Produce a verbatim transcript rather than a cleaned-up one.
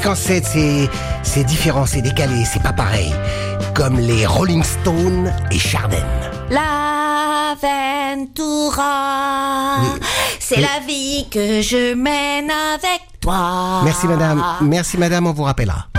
qu'en fait, c'est, c'est différent, c'est décalé, c'est pas pareil. Comme les Rolling Stones et Chardin. La Ventura, Oui. c'est Oui. la vie que je mène avec toi. Merci madame, merci madame, on vous rappellera.